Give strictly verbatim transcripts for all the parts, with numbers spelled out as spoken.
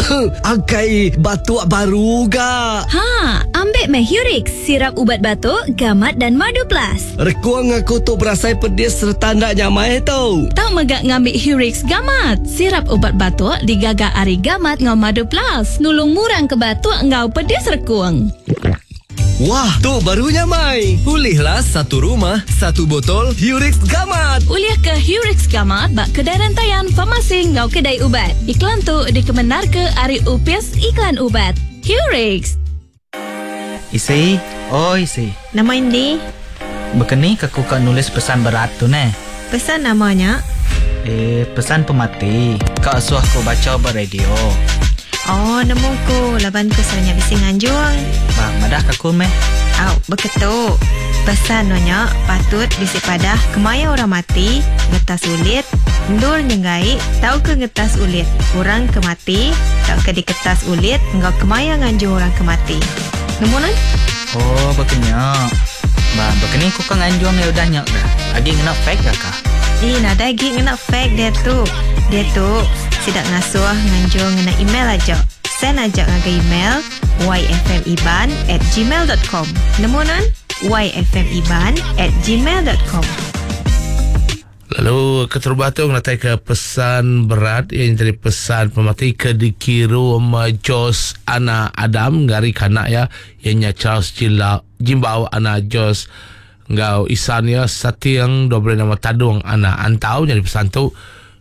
Angkai batuk baru ga. Ha, ambil Mehurix, sirap ubat batuk, gamat dan madu plus. Rekuang aku tu berasai pedis serta ndak nyamai tau. Tak megak ngambil Hurix gamat. Sirap ubat batuk digagak ari gamat ngau madu plus. Nulung murang ke batuk ngau pedis rekuang. Wah, tu barunya Mai. Pulihlah satu rumah, satu botol Hurix Gamat. Uliah ke Hurix Gamat bak kedai rantaian farmasi ngau kedai ubat. Iklan tu dikemenar ke Ari Upis Iklan Ubat. Hurix. Isi, oh isi. Nama Indi? Bekeni aku kan nulis pesan berat tu ne. Pesan namanya? Eh, pesan pemati. Kak suah ko baca beradio. Oh, nemuku. Laban ku sebenarnya bising anjuang. Bang, madah kaku meh. Au, beketuk. Pesan nanya patut bisik padah kemaya orang mati, ngetas ulit, ndur nyenggai, tahu ke ngetas ulit. Orang kemati, tahu ke diketas ulit, enggak kemaya nganjung orang kemati. Nemunan? Oh, bekenya. Bang, bekeni ku kan anjuang ya udah nyak dah. Agi ngena fake dah kah? Ih, nada lagi ngena fake dia tu. Dia tu sidak ngasuh nganjung ngena email aja. Send aja ngaga email y f m iban at gmail dot com. Nemunan? y f m iban at gmail dot com. Lalu keterbatung natai ke pesan berat yang dari pesan pemati ke dikirum Jos Ana Adam ngari kanak ya ianya Charles Jila Jimbau Ana Jos ngau isannya satiang dua belas nama tadung ana antau jadi pesan tu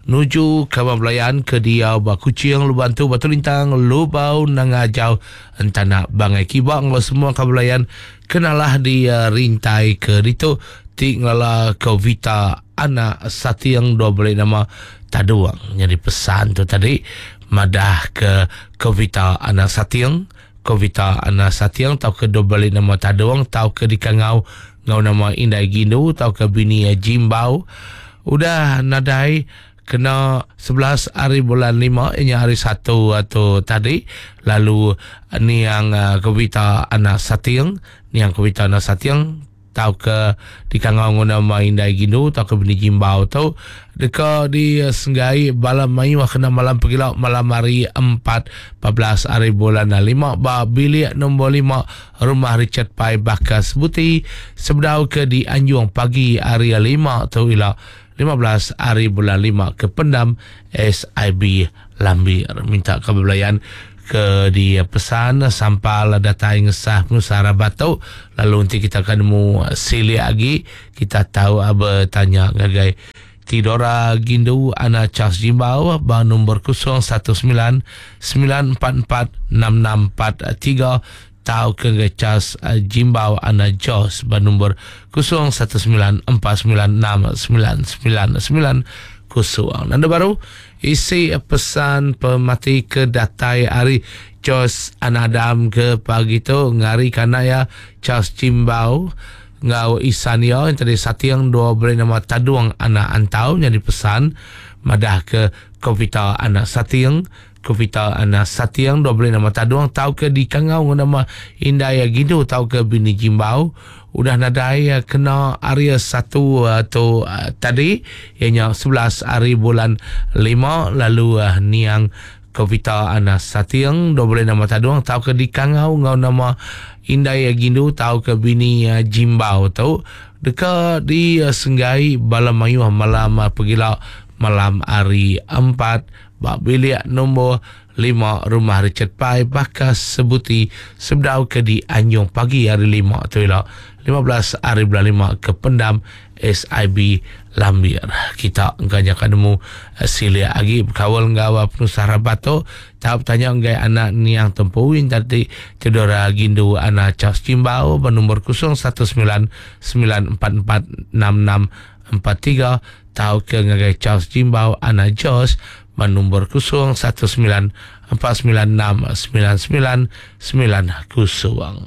nuju ke Mablayan ke Diau Bakucing Lubantu Batu Lintang Lubau Nangajau entana Bangai Kibang lo semua ke Mablayan kenalah dia rintai ke ditu tinggalah ke Vita anak satiang dua belas nama taduang jadi pesan tu tadi madah ke ke Vita anak satiang ke Vita anak satiang tau ke dua belas nama taduang tau ke dikangau ngau nama Indai Gindu tau ke bini Jimbau udah nadai kena sebelas hari bulan lima ini hari satu atau tadi lalu ni yang uh, kewita anak satiang ni yang kewita anak satiang tau ke di kangau nama Indai Gindu tau ke bini Jimbau tau deka di uh, senggai balam mayu kena malam pergilau malam hari empat empat belas hari bulan lima ba bilik nombor lima rumah Richard Pai Bakas Buti sebedau ke di Anjung pagi hari lima tau ila lima belas hari bulan lima ke Pendam S I B Lambir minta kebelayan ke di pesan sampal data yang sah penusara batu lalu nanti kita akan mu sili lagi kita tahu apa tanya ngagai Tidora Gindu Ana Charles Jimbau bang nombor kosong satu sembilan sembilan empat empat enam enam empat tiga tahu ke Charles uh, Jimbau Ana Jos bang nombor kosong satu sembilan empat sembilan enam sembilan sembilan sembilan kosong. Nanda baru isi pesan pemati ke datai hari Jos Anadam ke pagi tu ngari kana ya Charles Jimbau ngau isanio yang tadi satiang dua belas nama taduang anak antau jadi pesan madah ke Kovita anak satiang Kovita anak satiang dua belas nama taduang tau ke di kangau nama Indai Gindu tau ke bini Jimbau udah nadai kena area satu atau uh, tadi ianya sebelas hari bulan lima lalu uh, niang Kovita anak satiang dua belas nama taduang tau ke di kangau ngau nama Indai Gindu tau ke bini uh, Jimbau tau dekat di uh, senggai balam mayu malam uh, pergilau malam hari empat bak bilik nombor lima rumah Richard Pai Bakas Sebuti sebedau ke di Anjung pagi hari lima tu ialah lima belas hari bulan lima ke Pendam S I B Lambir kita engkanya kademu silia lagi berkawal ngawa penusara batu tahap tanya engkai anak ni yang tempuin tadi Tidora Gindu anak Charles Jimbau bernombor kosong satu sembilan sembilan empat empat enam enam empat tiga tahu ke ngagai Charles Jimbau anak Jos bernombor kosong satu sembilan empat sembilan enam sembilan sembilan sembilan kosong.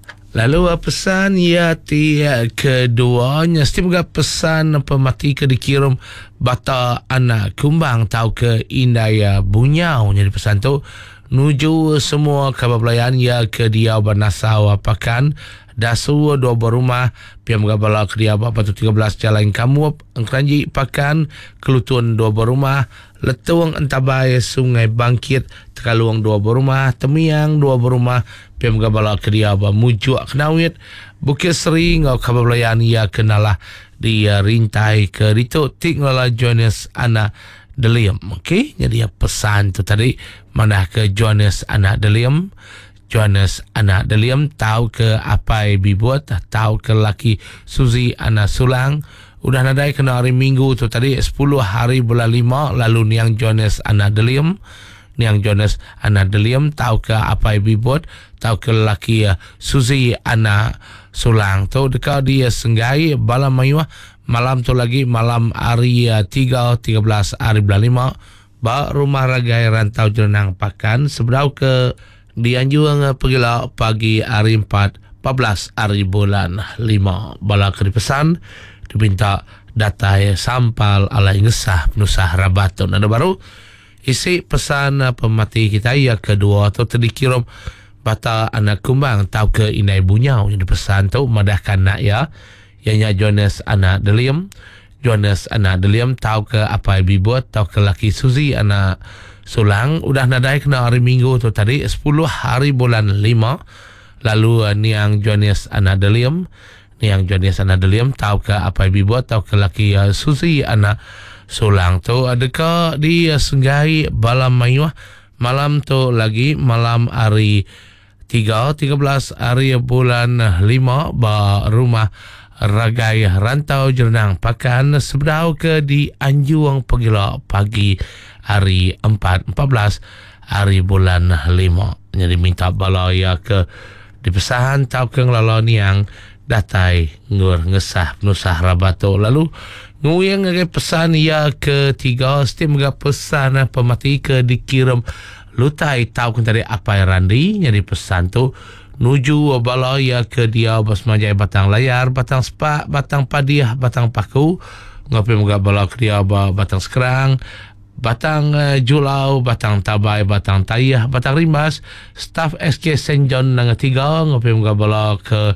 Lalu pesan ya tiga keduanya semoga pesan pemati ke dikirim bata anak kumbang tahu ke Indaya Bunyau jadi pesan tu nuju semua kabablayan ya ke dia bernasau apakan dasu dua berumah pihak mengabala ke dia batu tiga belas jalan kamu engkranji pakan kelutun dua berumah Letuang Entabai Sungai Bangkit Tekaluang dua berumah, Temiang dua berumah, Pem Gabala Kedia Mujuk Kenawit, Bukit Seri ngau Kabablayan ia kenalah di uh, rintai ke Rito Tik ngala Jonas Anak Delium. Okey, jadi ya, pesan tu tadi mana ke Jonas Anak Delium. Jonas Anak Delium tahu ke apa yang dibuat, tahu ke laki Suzy Anak Sulang. Udah nadai kena hari Minggu tu tadi sepuluh hari bulan lima, lalu niang Jonas Anak Delium. Niang Jonas Anak Delium tahu ke apa yang dibuat, tahu ke laki uh, Suzy Anak Sulang tu dekat dia Senggai Balam Mayuah. Malam tu lagi malam hari uh, tiga, tiga belas hari bulan lima, ba rumah ragai rantau Jerenang Pakan seberau ke dianjurang uh, pergilah pagi hari empat, empat belas hari bulan lima. Bala ke dipesan diminta data sampal alai ngesah penusah rabatun. Ada baru isi pesan uh, pemati kita yang kedua tu tadi kirim bata anak kumbang tahu ke inai bunyau yang dipesan tu madahkan nak ya ianya Jonas Anak Delium. Jonas Anak Delium tahu ke apa yang dibuat, tahu ke laki Suzy Anak Sulang. Udah nadai kena hari Minggu tu tadi sepuluh hari bulan lima, lalu uh, niang Jonas Anak Delium. Niang Jonas Anak Delium tahu ke apa yang dibuat, tahu ke laki uh, Suzy Anak Sulang tu adakah di uh, Senggai Balam Mayuah. Malam tu lagi malam hari tiga, tiga belas hari bulan lima, ba rumah ragai rantau Jerenang Pakan seberau ke di Anjuang Pegila pagi hari empat, empat belas hari bulan lima. Jadi minta balaya ke dipesahan tahu ke ngelala niang datai ngur ngesah penusah rabato. Lalu nguyang ke pesan ya ketiga setiap mega pesan pemati ke dikirim lutai tahu kan tadi apa yang randi. Jadi pesan tu nuju balaya ke dia bas majai batang layar, batang sepak, batang padiah, batang paku ngapi mega bala ke dia batang sekerang, batang uh, julau, batang tabai, batang tayah, batang rimbas, staff S K Saint John nang tiga ngapi mega bala ke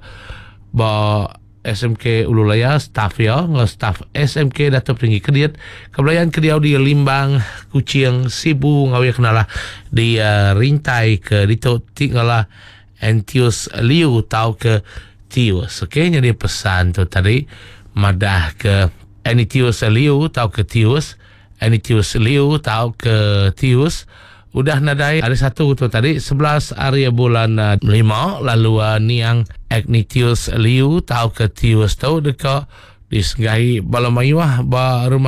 ba S M K Ululaya staff ya ngah staff S M K Datuk Tinggi Kediat kebelayan Kediau di Limbang Kucing Sibu ngawi kenalah di uh, rintai ke Dito tinggalah Entius Liu tahu ke Tius. Okey, jadi pesan tu tadi madah ke Entius Liu tahu ke Tius, Entius Liu tahu ke Tius. Udah nadai hari satu tu tadi sebelas hari bulan uh, lima, lalu uh, niang Ignatius Liu tahu ke Tius tu dekat di Senggai Balam Mayuah ba rumah